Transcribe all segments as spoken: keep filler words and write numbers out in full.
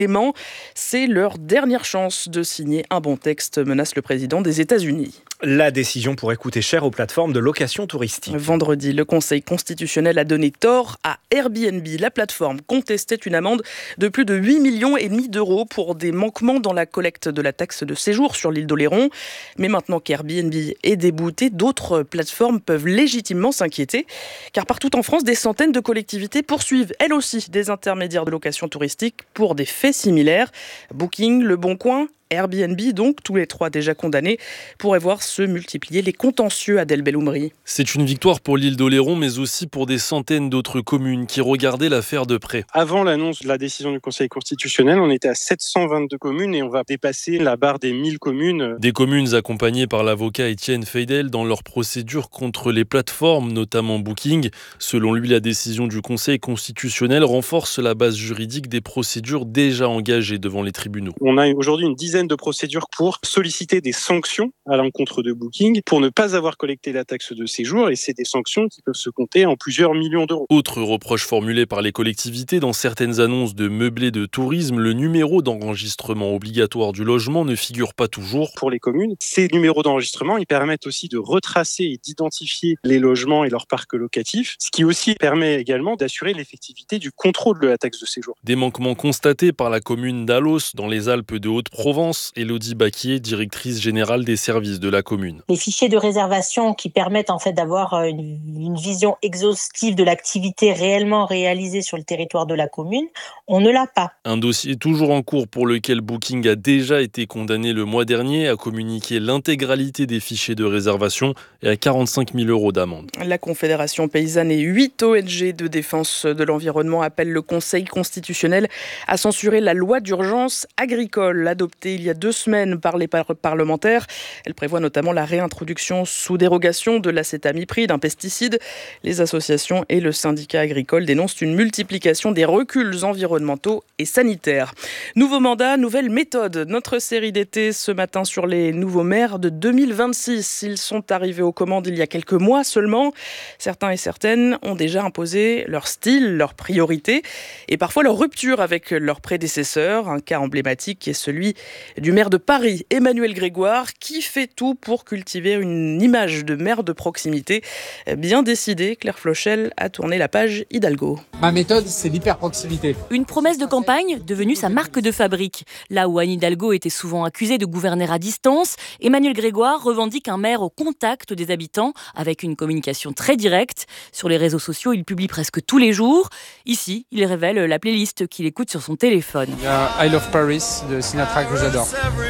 Clément, c'est leur dernière chance de signer un bon texte, menace le président des États-Unis. La décision pourrait coûter cher aux plateformes de location touristique. Vendredi, le Conseil constitutionnel a donné tort à Airbnb. La plateforme contestait une amende de plus de huit millions et demi d'euros pour des manquements dans la collecte de la taxe de séjour sur l'île d'Oléron. Mais maintenant qu'Airbnb est débouté, d'autres plateformes peuvent légitimement s'inquiéter. Car partout en France, des centaines de collectivités poursuivent, elles aussi, des intermédiaires de location touristique pour des faits similaires. Booking, Le Bon Coin, Airbnb, donc, tous les trois déjà condamnés, pourraient voir se multiplier les contentieux. Adèle Belloumri. C'est une victoire pour l'île d'Oléron, mais aussi pour des centaines d'autres communes qui regardaient l'affaire de près. Avant l'annonce de la décision du Conseil constitutionnel, on était à sept cent vingt-deux communes et on va dépasser la barre des mille communes. Des communes accompagnées par l'avocat Étienne Feydel dans leur procédure contre les plateformes, notamment Booking. Selon lui, la décision du Conseil constitutionnel renforce la base juridique des procédures déjà engagées devant les tribunaux. On a aujourd'hui une dizaine de procédures pour solliciter des sanctions à l'encontre de Booking pour ne pas avoir collecté la taxe de séjour, et c'est des sanctions qui peuvent se compter en plusieurs millions d'euros. Autre reproche formulé par les collectivités, dans certaines annonces de meublés de tourisme, le numéro d'enregistrement obligatoire du logement ne figure pas toujours. Pour les communes, ces numéros d'enregistrement, ils permettent aussi de retracer et d'identifier les logements et leur parc locatif, ce qui aussi permet également d'assurer l'effectivité du contrôle de la taxe de séjour. Des manquements constatés par la commune d'Alos dans les Alpes de Haute-Provence. Élodie Baquier, directrice générale des services de la commune. Les fichiers de réservation qui permettent en fait d'avoir une, une vision exhaustive de l'activité réellement réalisée sur le territoire de la commune, on ne l'a pas. Un dossier toujours en cours pour lequel Booking a déjà été condamné le mois dernier à communiquer l'intégralité des fichiers de réservation et à quarante-cinq mille euros d'amende. La Confédération paysanne et huit O N G de défense de l'environnement appellent le Conseil constitutionnel à censurer la loi d'urgence agricole adoptée il y a deux semaines par les par- parlementaires. Elle prévoit notamment la réintroduction sous dérogation de l'acétamipride, un pesticide. Les associations et le syndicat agricole dénoncent une multiplication des reculs environnementaux et sanitaires. Nouveau mandat, nouvelle méthode. Notre série d'été ce matin sur les nouveaux maires de deux mille vingt-six. Ils sont arrivés aux commandes il y a quelques mois seulement. Certains et certaines ont déjà imposé leur style, leurs priorités et parfois leur rupture avec leurs prédécesseurs. Un cas emblématique est celui du maire de Paris, Emmanuel Grégoire, qui fait tout pour cultiver une image de maire de proximité. Bien décidé, Claire Flochel a tourné la page Hidalgo. Ma méthode, c'est l'hyper-proximité. Une promesse de campagne devenue sa marque de fabrique. Là où Anne Hidalgo était souvent accusée de gouverner à distance, Emmanuel Grégoire revendique un maire au contact des habitants, avec une communication très directe. Sur les réseaux sociaux, il publie presque tous les jours. Ici, il révèle la playlist qu'il écoute sur son téléphone. Il y a I Love Paris de Sinatra que j'adore.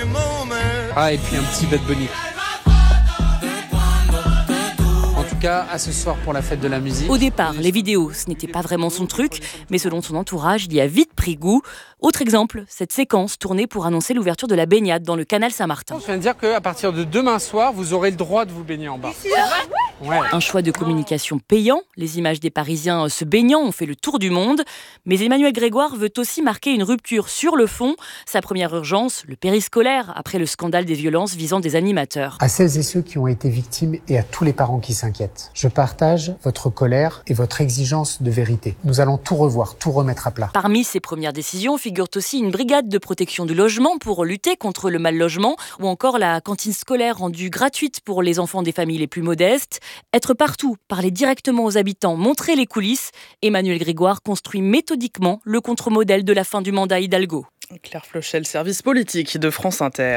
Ah, et puis un petit Bad Bunny. En tout cas, à ce soir pour la fête de la musique. Au départ, les vidéos, ce n'était pas vraiment son truc, mais selon son entourage, il y a vite pris goût. Autre exemple, cette séquence tournée pour annoncer l'ouverture de la baignade dans le canal Saint-Martin. Je viens de dire qu'à partir de demain soir, vous aurez le droit de vous baigner en bas. Ouais. Un choix de communication payant. Les images des Parisiens se baignant ont fait le tour du monde. Mais Emmanuel Grégoire veut aussi marquer une rupture sur le fond. Sa première urgence, le périscolaire, après le scandale des violences visant des animateurs. À celles et ceux qui ont été victimes et à tous les parents qui s'inquiètent, je partage votre colère et votre exigence de vérité. Nous allons tout revoir, tout remettre à plat. Parmi ces premières décisions figure aussi une brigade de protection du logement pour lutter contre le mal-logement ou encore la cantine scolaire rendue gratuite pour les enfants des familles les plus modestes. Être partout, parler directement aux habitants, montrer les coulisses. Emmanuel Grégoire construit méthodiquement le contre-modèle de la fin du mandat Hidalgo. Claire Flochel, service politique de France Inter.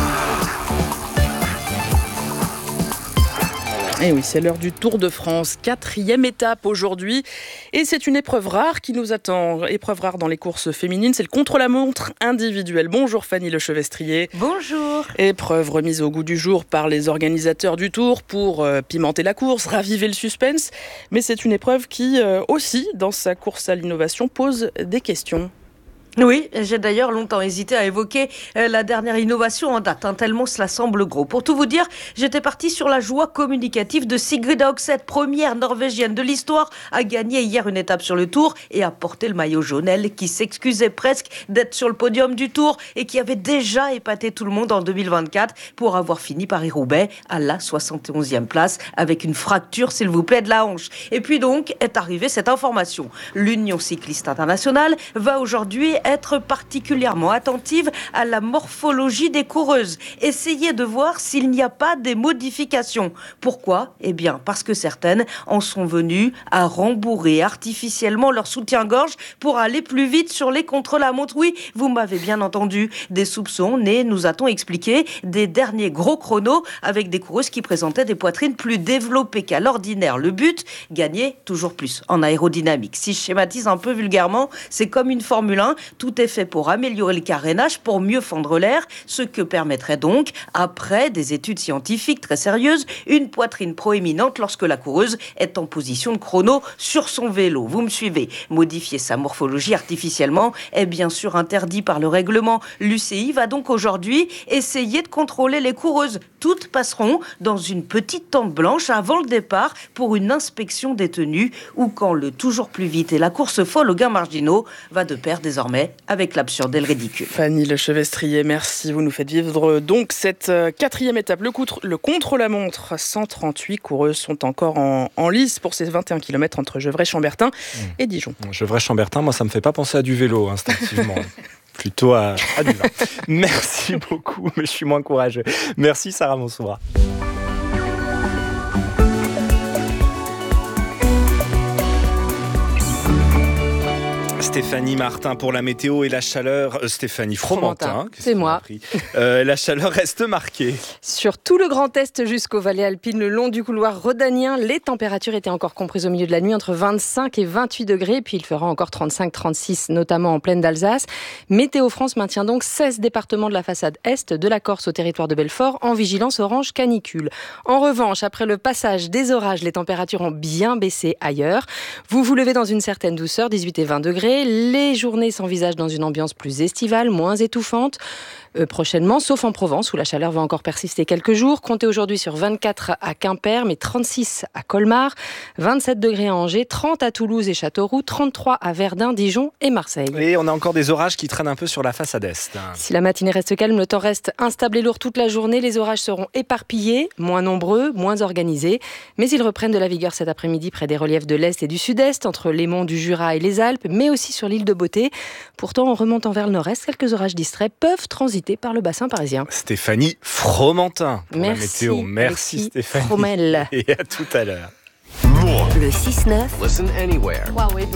Et oui, c'est l'heure du Tour de France, quatrième étape aujourd'hui. Et c'est une épreuve rare qui nous attend. Épreuve rare dans les courses féminines, c'est le contre-la-montre individuel. Bonjour Fanny Lechevestrier. Bonjour. Épreuve remise au goût du jour par les organisateurs du Tour pour euh, pimenter la course, raviver le suspense. Mais c'est une épreuve qui euh, aussi, dans sa course à l'innovation, pose des questions. Oui, j'ai d'ailleurs longtemps hésité à évoquer euh, la dernière innovation en date, hein, tellement cela semble gros. Pour tout vous dire, j'étais partie sur la joie communicative de Sigrid Høgseth, première norvégienne de l'histoire, à gagner hier une étape sur le Tour et à porter le maillot jaune. Elle qui s'excusait presque d'être sur le podium du Tour et qui avait déjà épaté tout le monde en deux mille vingt-quatre pour avoir fini Paris-Roubaix à la soixante et onzième place avec une fracture, s'il vous plaît, de la hanche. Et puis donc est arrivée cette information. L'Union cycliste internationale va aujourd'hui être particulièrement attentive à la morphologie des coureuses. Essayez de voir s'il n'y a pas des modifications. Pourquoi ? Eh bien, parce que certaines en sont venues à rembourrer artificiellement leur soutien-gorge pour aller plus vite sur les contre-la-montre. Oui, vous m'avez bien entendu. Des soupçons nés, nous a-t-on expliqué, des derniers gros chronos avec des coureuses qui présentaient des poitrines plus développées qu'à l'ordinaire. Le but, gagner toujours plus en aérodynamique. Si je schématise un peu vulgairement, c'est comme une Formule un. Tout est fait pour améliorer le carénage, pour mieux fendre l'air, ce que permettrait donc, après des études scientifiques très sérieuses, une poitrine proéminente lorsque la coureuse est en position de chrono sur son vélo. Vous me suivez ? Modifier sa morphologie artificiellement est bien sûr interdit par le règlement. L'U C I va donc aujourd'hui essayer de contrôler les coureuses. Toutes passeront dans une petite tente blanche avant le départ pour une inspection des tenues ou quand le toujours plus vite et la course folle aux gains marginaux va de pair désormais avec l'absurde et le ridicule. Fanny Lechevestrier, merci. Vous nous faites vivre donc cette quatrième étape. Le, contre, le contre-la-montre, cent trente-huit coureuses sont encore en, en lice pour ces vingt et un kilomètres entre Gevrey-Chambertin mmh. et Dijon. Gevrey-Chambertin, moi ça me fait pas penser à du vélo instinctivement. Plutôt à, à du vin. Merci beaucoup, mais je suis moins courageux. Merci Sarah Mansoura. Stéphanie Martin pour la météo et la chaleur. Euh, Stéphanie Fromentin, Fromentin. C'est moi. Euh, la chaleur reste marquée. Sur tout le Grand Est jusqu'aux vallées alpines, le long du couloir rhodanien, les températures étaient encore comprises au milieu de la nuit entre vingt-cinq et vingt-huit degrés. Puis il fera encore trente-cinq trente-six, notamment en plaine d'Alsace. Météo France maintient donc seize départements de la façade Est, de la Corse au territoire de Belfort, en vigilance orange canicule. En revanche, après le passage des orages, les températures ont bien baissé ailleurs. Vous vous levez dans une certaine douceur, dix-huit et vingt degrés. Les journées s'envisagent dans une ambiance plus estivale, moins étouffante. Euh, prochainement, sauf en Provence, où la chaleur va encore persister quelques jours. Comptez aujourd'hui sur vingt-quatre à Quimper, mais trente-six à Colmar, vingt-sept degrés à Angers, trente à Toulouse et Châteauroux, trente-trois à Verdun, Dijon et Marseille. Et on a encore des orages qui traînent un peu sur la façade Est. Si la matinée reste calme, le temps reste instable et lourd toute la journée. Les orages seront éparpillés, moins nombreux, moins organisés. Mais ils reprennent de la vigueur cet après-midi près des reliefs de l'Est et du Sud-Est, entre les monts du Jura et les Alpes, mais aussi sur l'île de Beauté. Pourtant, en remontant vers le nord-est, quelques orages distraits peuvent transiter par le bassin parisien. Stéphanie Fromentin pour Merci, la météo. Merci, Merci Stéphanie. Fromel. Et à tout à l'heure. Le six neuf. Listen anywhere.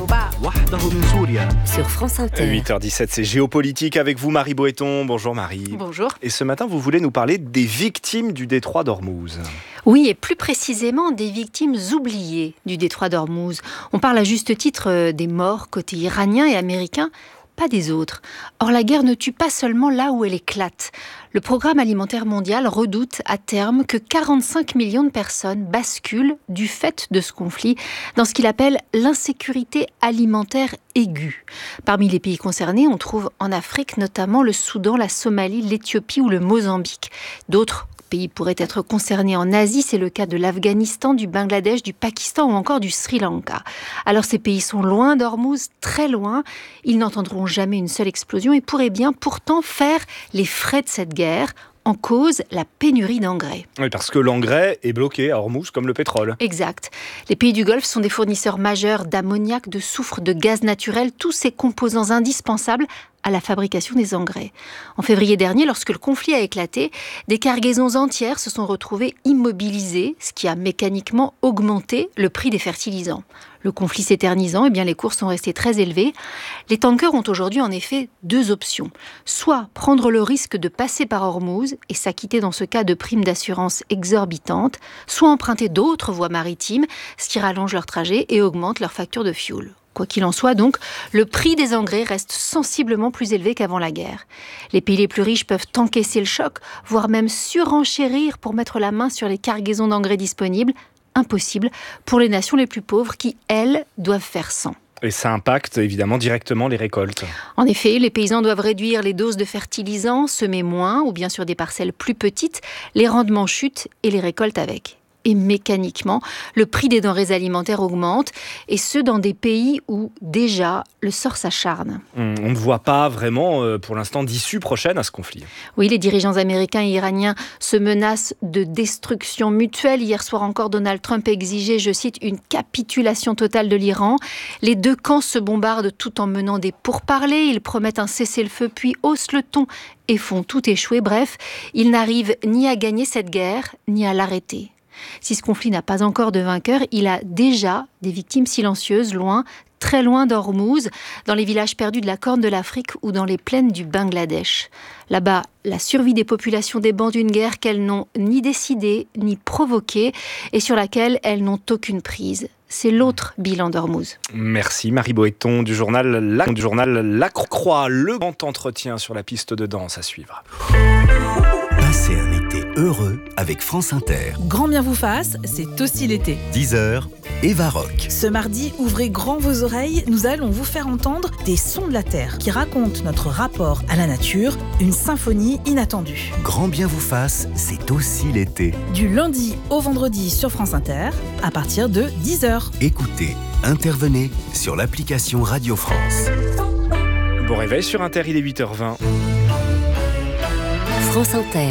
Sur France Inter. huit heures dix-sept, c'est Géopolitique avec vous, Marie Boëton. Bonjour Marie. Bonjour. Et ce matin, vous voulez nous parler des victimes du détroit d'Ormuz. Oui, et plus précisément des victimes oubliées du détroit d'Ormuz. On parle à juste titre des morts côté iranien et américain, pas des autres. Or, la guerre ne tue pas seulement là où elle éclate. Le Programme alimentaire mondial redoute à terme que quarante-cinq millions de personnes basculent du fait de ce conflit dans ce qu'il appelle l'insécurité alimentaire aiguë. Parmi les pays concernés, on trouve en Afrique notamment le Soudan, la Somalie, l'Éthiopie ou le Mozambique. D'autres pays pourraient être concernés en Asie, c'est le cas de l'Afghanistan, du Bangladesh, du Pakistan ou encore du Sri Lanka. Alors ces pays sont loin d'Ormuz, très loin, ils n'entendront jamais une seule explosion et pourraient bien pourtant faire les frais de cette guerre. En cause, la pénurie d'engrais. Oui, parce que l'engrais est bloqué à Ormuz comme le pétrole. Exact. Les pays du Golfe sont des fournisseurs majeurs d'ammoniac, de soufre, de gaz naturel, tous ces composants indispensables à la fabrication des engrais. En février dernier, lorsque le conflit a éclaté, des cargaisons entières se sont retrouvées immobilisées, ce qui a mécaniquement augmenté le prix des fertilisants. Le conflit s'éternisant, eh bien les cours sont restés très élevés. Les tankers ont aujourd'hui en effet deux options. Soit prendre le risque de passer par Ormuz et s'acquitter dans ce cas de primes d'assurance exorbitantes, soit emprunter d'autres voies maritimes, ce qui rallonge leur trajet et augmente leur facture de fioul. Quoi qu'il en soit, donc, le prix des engrais reste sensiblement plus élevé qu'avant la guerre. Les pays les plus riches peuvent encaisser le choc, voire même surenchérir pour mettre la main sur les cargaisons d'engrais disponibles. Impossible pour les nations les plus pauvres qui, elles, doivent faire sans. Et ça impacte évidemment directement les récoltes. En effet, les paysans doivent réduire les doses de fertilisants, semer moins ou bien sur des parcelles plus petites. Les rendements chutent et les récoltes avec. et mécaniquement. Le prix des denrées alimentaires augmente, et ce dans des pays où déjà le sort s'acharne. On ne voit pas vraiment euh, pour l'instant d'issue prochaine à ce conflit. Oui, les dirigeants américains et iraniens se menacent de destruction mutuelle. Hier soir encore, Donald Trump exigeait, je cite, une capitulation totale de l'Iran. Les deux camps se bombardent tout en menant des pourparlers. Ils promettent un cessez-le-feu, puis haussent le ton et font tout échouer. Bref, ils n'arrivent ni à gagner cette guerre, ni à l'arrêter. Si ce conflit n'a pas encore de vainqueur, il a déjà des victimes silencieuses, loin, très loin d'Ormuz, dans les villages perdus de la Corne de l'Afrique ou dans les plaines du Bangladesh. Là-bas, la survie des populations dépend d'une guerre qu'elles n'ont ni décidée, ni provoquée, et sur laquelle elles n'ont aucune prise. C'est l'autre bilan d'Ormuz. Merci Marie Boéton du journal La, du journal La Croix. Le grand entretien sur la piste de danse à suivre. Passez un été heureux avec France Inter. Grand bien vous fasse, c'est aussi l'été. dix heures, Eva Rock. Ce mardi, ouvrez grand vos oreilles, nous allons vous faire entendre des sons de la Terre qui racontent notre rapport à la nature, une symphonie inattendue. Grand bien vous fasse, c'est aussi l'été. Du lundi au vendredi sur France Inter, à partir de dix heures. Écoutez, intervenez sur l'application Radio France. Bon réveil sur Inter, il est huit heures vingt. France Inter.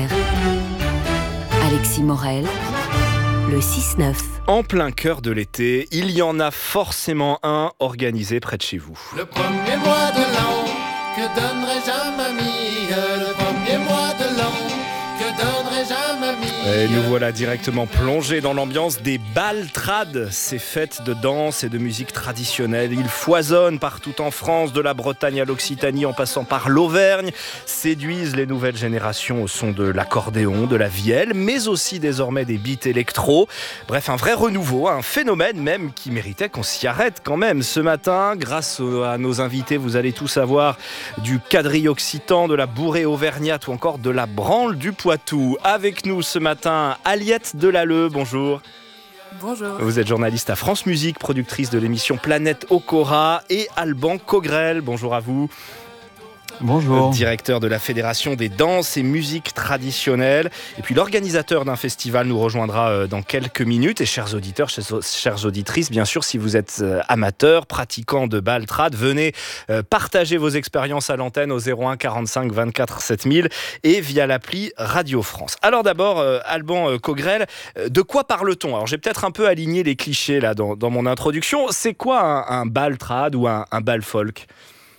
Alexis Morel, le six neuf. En plein cœur de l'été, il y en a forcément un organisé près de chez vous. Le premier mois de l'an, que donnerais-je à mamie? Le premier mois de l'an, que donnerais-je à mamie? Et nous voilà directement plongés dans l'ambiance des baltrades, ces fêtes de danse et de musique traditionnelle. Ils foisonnent partout en France, de la Bretagne à l'Occitanie en passant par l'Auvergne, séduisent les nouvelles générations au son de l'accordéon, de la vielle, mais aussi désormais des beats électro. Bref, un vrai renouveau, un phénomène même qui méritait qu'on s'y arrête quand même. Ce matin, grâce à nos invités, vous allez tout savoir du quadrille occitan, de la bourrée auvergnate ou encore de la branle du Poitou. Avec nous ce matin, Aliette Delalleux, bonjour. Bonjour. Vous êtes journaliste à France Musique, productrice de l'émission Planète Okora, et Alban Cogrel, bonjour à vous. Bonjour. Directeur de la Fédération des danses et musiques traditionnelles. Et puis l'organisateur d'un festival nous rejoindra dans quelques minutes. Et chers auditeurs, chères auditrices, bien sûr, si vous êtes amateurs, pratiquants de baltrade, venez partager vos expériences à l'antenne au zéro un quarante-cinq vingt-quatre sept mille et via l'appli Radio France. Alors d'abord, Alban Cogrel, de quoi parle-t-on? Alors j'ai peut-être un peu aligné les clichés là dans, dans mon introduction. C'est quoi un, un baltrade ou un, un bal folk?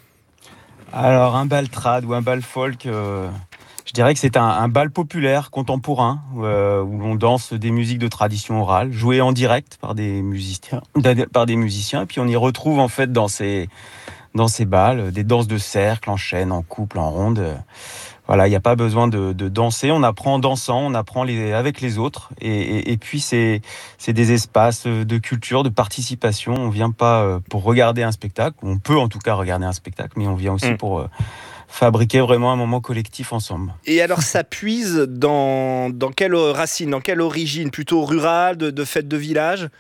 Alors, un bal trad ou un bal folk, euh, je dirais que c'est un, un bal populaire contemporain euh, où l'on danse des musiques de tradition orale, jouées en direct par des musiciens, par des musiciens. Et puis on y retrouve en fait dans ces, dans ces bals des danses de cercle, en chaîne, en couple, en ronde. Voilà, il n'y a pas besoin de, de danser, on apprend en dansant, on apprend les, avec les autres. Et, et, et puis, c'est, c'est des espaces de culture, de participation. On ne vient pas pour regarder un spectacle, on peut en tout cas regarder un spectacle, mais on vient aussi mmh. pour euh, fabriquer vraiment un moment collectif ensemble. Et alors, ça puise dans, dans quelle racine, dans quelle origine? Plutôt rurale, de, de fête de village?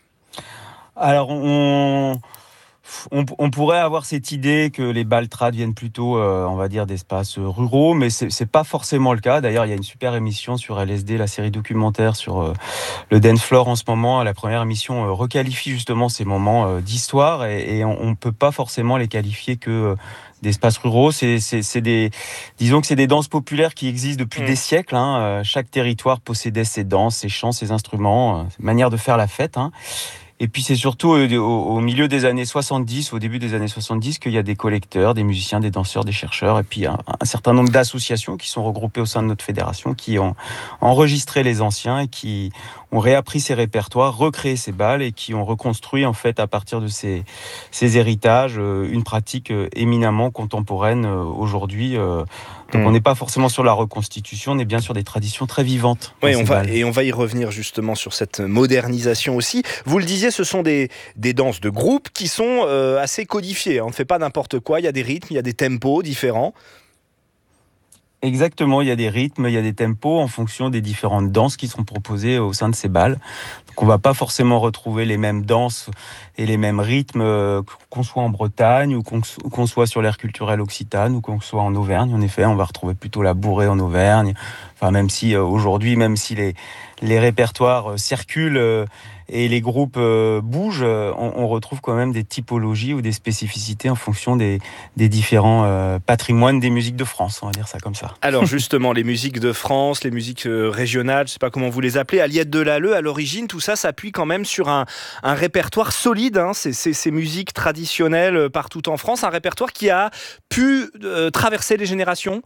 Alors, on... On, on pourrait avoir cette idée que les baltrades viennent plutôt, euh, on va dire, d'espaces ruraux, mais c'est, c'est pas forcément le cas. D'ailleurs, il y a une super émission sur L S D, la série documentaire sur euh, le dance floor en ce moment. La première émission euh, requalifie justement ces moments euh, d'histoire et, et on, on peut pas forcément les qualifier que euh, d'espaces ruraux. C'est, c'est, c'est des, disons que c'est des danses populaires qui existent depuis mmh. des siècles. Hein. Euh, chaque territoire possédait ses danses, ses chants, ses instruments, euh, manière de faire la fête. Hein. Et puis c'est surtout au, au milieu des années soixante-dix, au début des années soixante-dix, qu'il y a des collecteurs, des musiciens, des danseurs, des chercheurs, et puis un, un certain nombre d'associations qui sont regroupées au sein de notre fédération, qui ont enregistré les anciens et qui ont réappris ces répertoires, recréé ces bals et qui ont reconstruit en fait à partir de ces, ces héritages une pratique éminemment contemporaine aujourd'hui. Donc mmh. on n'est pas forcément sur la reconstitution, on est bien sur des traditions très vivantes. Oui, on va, et on va y revenir justement sur cette modernisation aussi. Vous le disiez, ce sont des, des danses de groupe qui sont euh, assez codifiées. On ne fait pas n'importe quoi, il y a des rythmes, il y a des tempos différents. Exactement, il y a des rythmes, il y a des tempos en fonction des différentes danses qui sont proposées au sein de ces bals. Donc on ne va pas forcément retrouver les mêmes danses et les mêmes rythmes qu'on soit en Bretagne ou qu'on, qu'on soit sur l'aire culturelle occitane ou qu'on soit en Auvergne. En effet, on va retrouver plutôt la bourrée en Auvergne. Enfin, même si euh, aujourd'hui, même si les, les répertoires circulent euh, et les groupes euh, bougent, on, on retrouve quand même des typologies ou des spécificités en fonction des, des différents euh, patrimoines des musiques de France, on va dire ça comme ça. Alors justement, les musiques de France, les musiques euh, régionales, je ne sais pas comment vous les appelez, Aliette Delalleux, à l'origine, tout ça s'appuie quand même sur un, un répertoire solide, hein, c'est, c'est, ces musiques traditionnelles partout en France, un répertoire qui a pu euh, traverser les générations.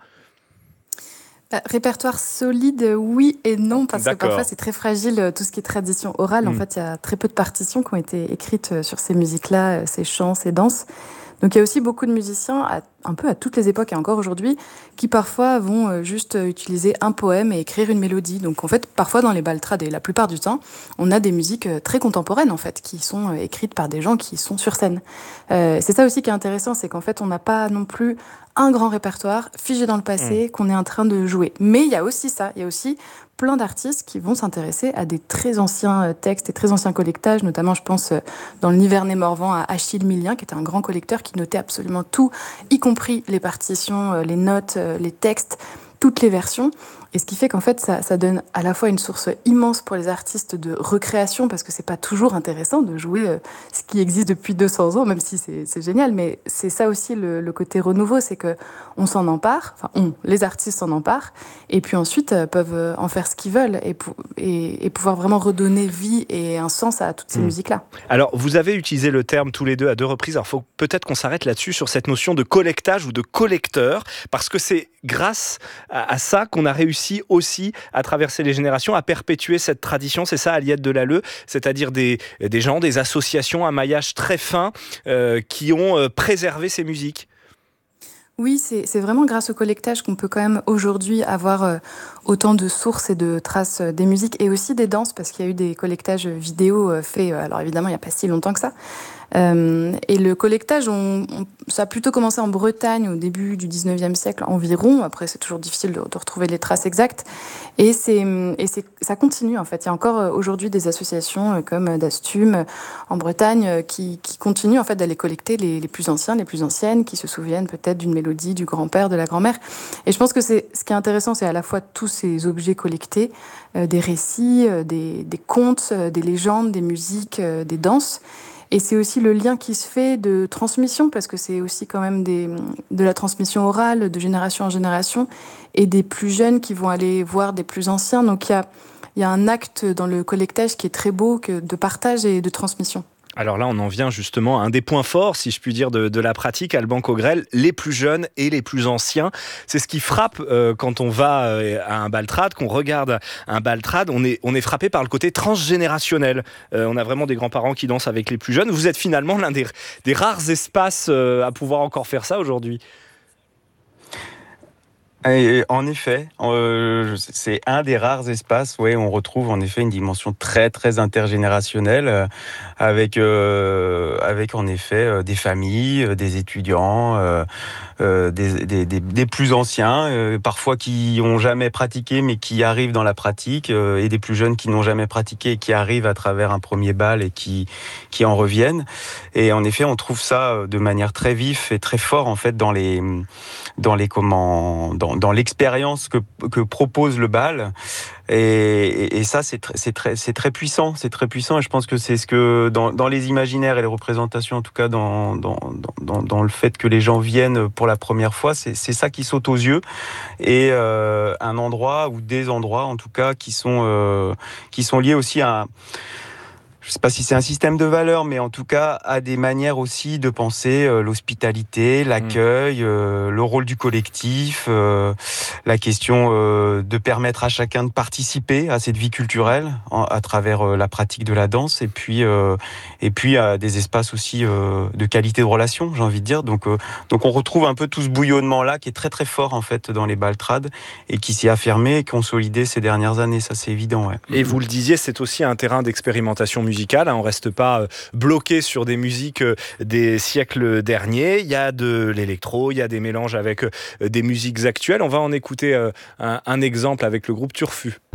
Bah, répertoire solide, oui et non, parce D'accord. que parfois c'est très fragile, tout ce qui est tradition orale. Mmh. En fait, il y a très peu de partitions qui ont été écrites sur ces musiques-là, ces chants, ces danses. Donc il y a aussi beaucoup de musiciens, à, un peu à toutes les époques et encore aujourd'hui, qui parfois vont juste utiliser un poème et écrire une mélodie. Donc en fait, parfois dans les baltrades, et la plupart du temps, on a des musiques très contemporaines en fait, qui sont écrites par des gens qui sont sur scène. Euh, c'est ça aussi qui est intéressant, c'est qu'en fait on n'a pas non plus un grand répertoire figé dans le passé mmh. qu'on est en train de jouer. Mais il y a aussi ça, il y a aussi plein d'artistes qui vont s'intéresser à des très anciens textes et très anciens collectages, notamment je pense dans le Nivernais-Morvan à Achille Millien, qui était un grand collecteur qui notait absolument tout, y compris les partitions, les notes, les textes, toutes les versions. Et ce qui fait qu'en fait, ça, ça donne à la fois une source immense pour les artistes de recréation, parce que c'est pas toujours intéressant de jouer euh, ce qui existe depuis deux cents ans, même si c'est, c'est génial. Mais c'est ça aussi le, le côté renouveau, c'est que on s'en empare, enfin on, les artistes s'en emparent, et puis ensuite euh, peuvent en faire ce qu'ils veulent et, pou- et, et pouvoir vraiment redonner vie et un sens à toutes ces mmh. musiques-là. Alors, vous avez utilisé le terme tous les deux à deux reprises. Alors, faut peut-être qu'on s'arrête là-dessus sur cette notion de collectage ou de collecteur, parce que c'est grâce à, à ça qu'on a réussi aussi à traverser les générations, à perpétuer cette tradition. C'est ça, Aliette Delalleux, c'est-à-dire des, des gens, des associations, un maillage très fin euh, qui ont euh, préservé ces musiques. Oui, c'est, c'est vraiment grâce au collectage qu'on peut quand même aujourd'hui avoir euh, autant de sources et de traces euh, des musiques et aussi des danses, parce qu'il y a eu des collectages vidéo euh, faits, euh, alors évidemment il n'y a pas si longtemps que ça. Euh, et le collectage, on, on, ça a plutôt commencé en Bretagne au début du dix-neuvième siècle environ. Après, c'est toujours difficile de, de retrouver les traces exactes. Et, c'est, et c'est, ça continue, en fait. Il y a encore aujourd'hui des associations comme Dastum en Bretagne qui, qui continuent en fait, d'aller collecter les, les plus anciens, les plus anciennes, qui se souviennent peut-être d'une mélodie du grand-père, de la grand-mère. Et je pense que c'est, ce qui est intéressant, c'est à la fois tous ces objets collectés, euh, des récits, euh, des, des contes, euh, des légendes, des musiques, euh, des danses. Et c'est aussi le lien qui se fait de transmission, parce que c'est aussi quand même des, de la transmission orale, de génération en génération, et des plus jeunes qui vont aller voir des plus anciens. Donc il y a, il y a un acte dans le collectage qui est très beau, que de partage et de transmission. Alors là, on en vient justement à un des points forts, si je puis dire, de, de la pratique, Alban Cogrel, les plus jeunes et les plus anciens. C'est ce qui frappe euh, quand on va euh, à un baltrade, qu'on regarde un baltrade, on est, on est frappé par le côté transgénérationnel. Euh, on a vraiment des grands-parents qui dansent avec les plus jeunes. Vous êtes finalement l'un des, des rares espaces euh, à pouvoir encore faire ça aujourd'hui. Et en effet, euh, c'est un des rares espaces où on retrouve en effet une dimension très très intergénérationnelle euh, avec euh, avec en effet euh, des familles, euh, des étudiants, euh, euh, des, des, des, des plus anciens, euh, parfois qui n'ont jamais pratiqué mais qui arrivent dans la pratique, euh, et des plus jeunes qui n'ont jamais pratiqué et qui arrivent à travers un premier bal et qui qui en reviennent. Et en effet, on trouve ça de manière très vive et très fort en fait dans les dans les comment dans dans l'expérience que, que propose le bal. Et, et, et ça, c'est, tr- c'est, très, c'est très puissant. C'est très puissant. Et je pense que c'est ce que, dans, dans les imaginaires et les représentations, en tout cas, dans, dans, dans, dans le fait que les gens viennent pour la première fois, c'est, c'est ça qui saute aux yeux. Et euh, un endroit, ou des endroits, en tout cas, qui sont, euh, qui sont liés aussi à... Je ne sais pas si c'est un système de valeurs, mais en tout cas, à des manières aussi de penser euh, l'hospitalité, l'accueil, euh, le rôle du collectif, euh, la question euh, de permettre à chacun de participer à cette vie culturelle en, à travers euh, la pratique de la danse, et puis euh, et puis à des espaces aussi euh, de qualité de relation, j'ai envie de dire. Donc euh, donc on retrouve un peu tout ce bouillonnement là qui est très très fort en fait dans les baltrades et qui s'est affirmé et consolidé ces dernières années. Ça, c'est évident. Ouais. Et vous le disiez, c'est aussi un terrain d'expérimentation musicale. Musicale, hein, on ne reste pas bloqué sur des musiques des siècles derniers. Il y a de l'électro, il y a des mélanges avec des musiques actuelles. On va en écouter un, un exemple avec le groupe Turfu.